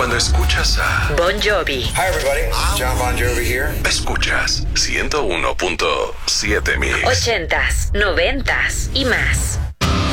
cuando escuchas a Bon Jovi. Hi everybody, John Bon Jovi here. Escuchas 101.7 Mix. 80s, 90s y más.